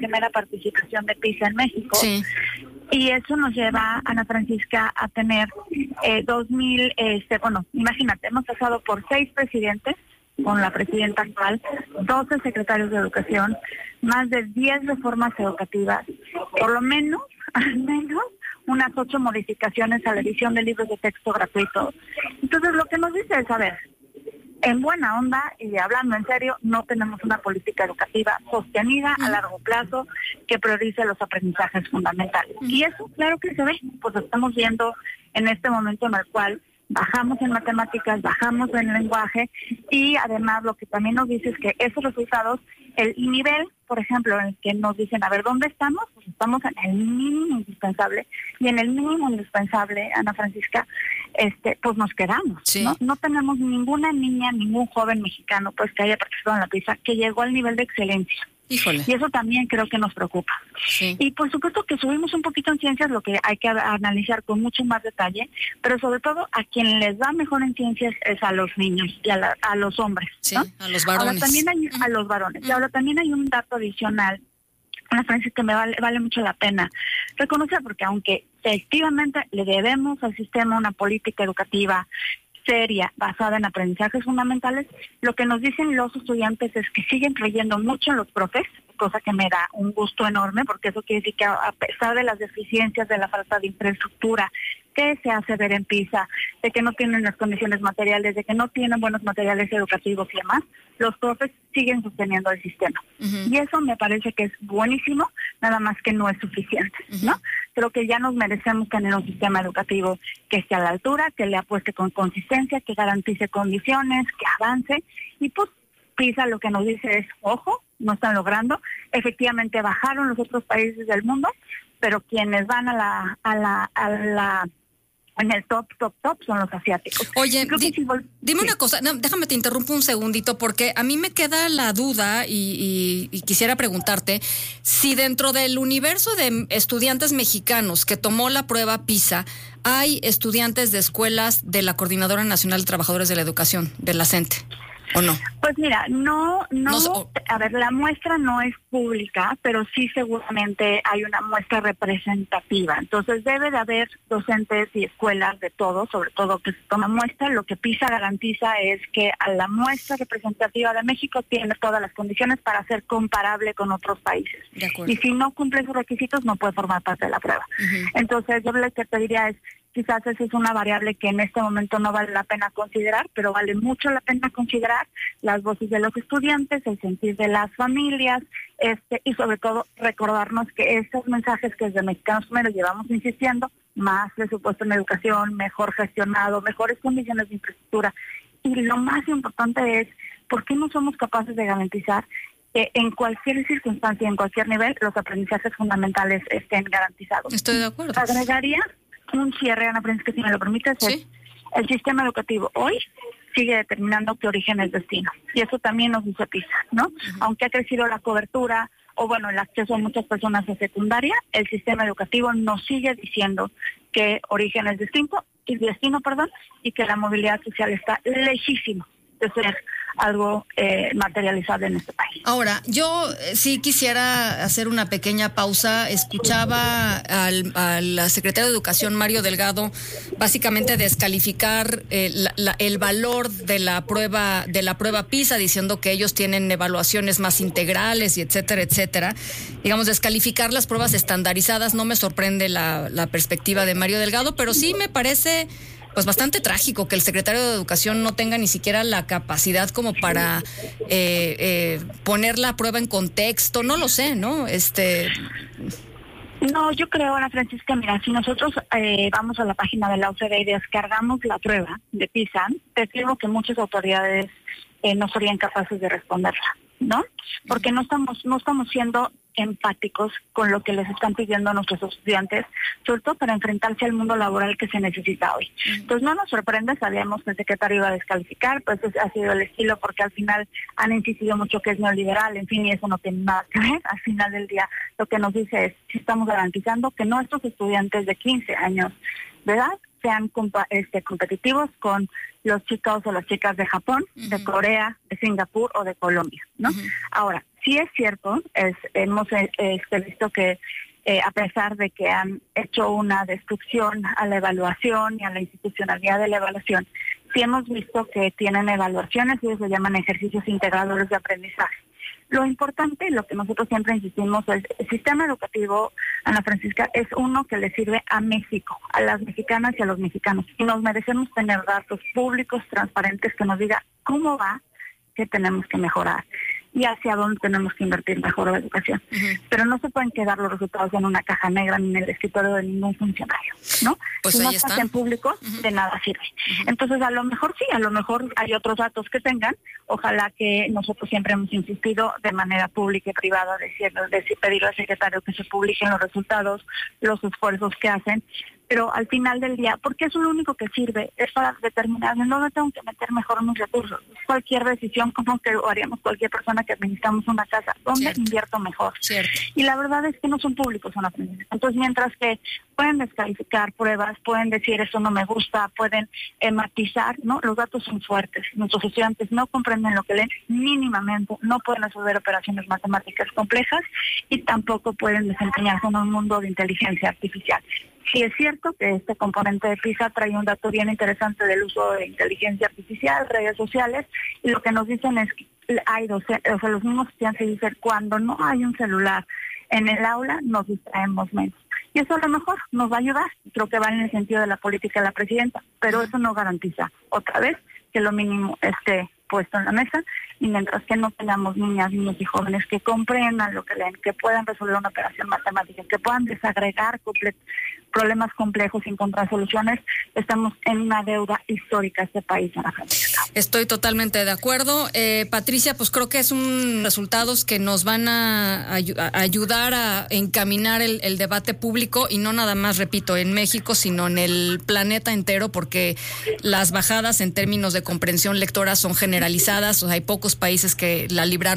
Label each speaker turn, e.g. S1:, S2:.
S1: primera participación de PISA en México.
S2: Sí.
S1: Y eso nos lleva, Ana Francisca, a tener imagínate, hemos pasado por 6 presidentes, con la presidenta actual, 12 secretarios de educación, más de 10 reformas educativas, por lo menos, al menos, unas 8 modificaciones a la edición de libros de texto gratuitos. Entonces, lo que nos dice es, a ver, en buena onda y hablando en serio, no tenemos una política educativa sostenida a largo plazo que priorice los aprendizajes fundamentales. Y eso, claro que se ve, pues estamos viendo en este momento en el cual bajamos en matemáticas, bajamos en lenguaje y además lo que también nos dice es que esos resultados, el nivel, por ejemplo, en el que nos dicen, a ver, ¿dónde estamos? Pues estamos en el mínimo indispensable y en el mínimo indispensable, Ana Francisca, pues nos quedamos,
S2: sí.
S1: ¿no? No tenemos ninguna niña, ningún joven mexicano pues que haya participado en la PISA que llegó al nivel de excelencia.
S2: Híjole.
S1: Y eso también creo que nos preocupa.
S2: Sí.
S1: Y por supuesto que subimos un poquito en ciencias, lo que hay que analizar con mucho más detalle, pero sobre todo a quien les va mejor en ciencias es a los niños y a los hombres, ¿no?
S2: Sí, a los varones.
S1: Ahora también hay a los varones. Y ahora también hay un dato adicional, Ana Francisca, que me vale mucho la pena reconocer, porque aunque efectivamente le debemos al sistema una política educativa seria, basada en aprendizajes fundamentales, lo que nos dicen los estudiantes es que siguen creyendo mucho en los profes, cosa que me da un gusto enorme, porque eso quiere decir que a pesar de las deficiencias, de la falta de infraestructura que se hace ver en PISA, de que no tienen las condiciones materiales, de que no tienen buenos materiales educativos y demás, los profes siguen sosteniendo el sistema. Y eso me parece que es buenísimo, nada más que no es suficiente, ¿no? Creo que ya nos merecemos tener un sistema educativo que esté a la altura, que le apueste con consistencia, que garantice condiciones, que avance. Y pues PISA lo que nos dice es, ojo, no están logrando. Efectivamente bajaron los otros países del mundo, pero quienes van en el top son los asiáticos.
S2: Oye, dime una cosa, déjame te interrumpo un segundito, porque a mí me queda la duda y quisiera preguntarte si dentro del universo de estudiantes mexicanos que tomó la prueba PISA, hay estudiantes de escuelas de la Coordinadora Nacional de Trabajadores de la Educación, de la CENTE, ¿o no?
S1: Pues mira, a ver, la muestra no es pública, pero sí seguramente hay una muestra representativa. Entonces debe de haber docentes y escuelas de todo, sobre todo que se toma muestra. Lo que PISA garantiza es que a la muestra representativa de México tiene todas las condiciones para ser comparable con otros países. Y si no cumple esos requisitos, no puede formar parte de la prueba. Entonces yo lo que te diría es, quizás esa es una variable que en este momento no vale la pena considerar, pero vale mucho la pena considerar las voces de los estudiantes, el sentir de las familias, y sobre todo recordarnos que estos mensajes que desde Mexicanos Primero llevamos insistiendo, más presupuesto en educación, mejor gestionado, mejores condiciones de infraestructura, y lo más importante es, ¿por qué no somos capaces de garantizar que en cualquier circunstancia, en cualquier nivel, los aprendizajes fundamentales estén garantizados?
S2: Estoy de acuerdo.
S1: Agregaría un cierre, Ana Francisca, si me lo permites.
S2: ¿Sí?
S1: El sistema educativo hoy sigue determinando qué origen es destino. Y eso también nos dice PISA, ¿no? Aunque ha crecido la cobertura o, bueno, el acceso a muchas personas a secundaria, el sistema educativo nos sigue diciendo que origen es destino, y que la movilidad social está lejísimo de ser algo materializable en este país.
S2: Ahora, yo sí quisiera hacer una pequeña pausa. Escuchaba al secretario de Educación, Mario Delgado, básicamente descalificar el valor de la prueba PISA, diciendo que ellos tienen evaluaciones más integrales y etcétera, etcétera. Digamos, descalificar las pruebas estandarizadas. No me sorprende la perspectiva de Mario Delgado, pero sí me parece pues bastante trágico que el secretario de Educación no tenga ni siquiera la capacidad como para poner la prueba en contexto. No lo sé, ¿no?
S1: No, yo creo, Ana Francisca, mira, si nosotros vamos a la página de la OCDE y descargamos la prueba de PISA, te digo que muchas autoridades no serían capaces de responderla, ¿no? Porque no estamos siendo empáticos con lo que les están pidiendo a nuestros estudiantes, sobre todo para enfrentarse al mundo laboral que se necesita hoy. Entonces no nos sorprende, sabíamos que el secretario iba a descalificar, pues ese ha sido el estilo, porque al final han insistido mucho que es neoliberal, en fin, y eso no tiene nada que ver. Al final del día lo que nos dice es si estamos garantizando que nuestros estudiantes de 15 años de edad sean competitivos con los chicos o las chicas de Japón, de Corea, de Singapur o de Colombia, ¿no? Ahora, Sí es cierto, hemos visto que a pesar de que han hecho una destrucción a la evaluación y a la institucionalidad de la evaluación, sí hemos visto que tienen evaluaciones y se llaman ejercicios integradores de aprendizaje. Lo importante, lo que nosotros siempre insistimos, es el sistema educativo, Ana Francisca, es uno que le sirve a México, a las mexicanas y a los mexicanos. Y nos merecemos tener datos públicos, transparentes, que nos diga cómo va, qué tenemos que mejorar y hacia dónde tenemos que invertir mejor en la educación. Pero no se pueden quedar los resultados en una caja negra ni en el escritorio de ningún funcionario, ¿no?
S2: Pues
S1: si no
S2: ahí
S1: están
S2: está.
S1: en público, de nada sirve. Entonces, a lo mejor sí, a lo mejor hay otros datos que tengan. Ojalá que nosotros siempre hemos insistido de manera pública y privada, pedirle al secretario que se publiquen los resultados, los esfuerzos que hacen, pero al final del día, porque eso es lo único que sirve, es para determinar en dónde tengo que meter mejor mis recursos. Cualquier decisión, como que lo haríamos cualquier persona que administramos una casa, ¿dónde invierto mejor? Y la verdad es que no son públicos, son aprendizajes. Entonces, mientras que pueden descalificar pruebas, pueden decir eso no me gusta, pueden matizar, ¿no? Los datos son fuertes. Nuestros estudiantes no comprenden lo que leen mínimamente, no pueden resolver operaciones matemáticas complejas y tampoco pueden desempeñarse en un mundo de inteligencia artificial. Sí es cierto que este componente de PISA trae un dato bien interesante del uso de inteligencia artificial, redes sociales, y lo que nos dicen es que hay los mismos estudiantes dicen, cuando no hay un celular en el aula, nos distraemos menos. Y eso a lo mejor nos va a ayudar, creo que va en el sentido de la política de la presidenta, pero eso no garantiza, otra vez, que lo mínimo esté puesto en la mesa, y mientras que no tengamos niñas, niños y jóvenes que comprendan lo que leen, que puedan resolver una operación matemática, que puedan desagregar problemas complejos y encontrar soluciones, estamos en una deuda histórica a este país, Ana Francisca.
S2: Estoy totalmente de acuerdo. Patricia, pues creo que son resultados que nos van a ayudar a encaminar el debate público, y no nada más, repito, en México, sino en el planeta entero, porque las bajadas en términos de comprensión lectora son generalizadas. O sea, hay pocos países que la libraron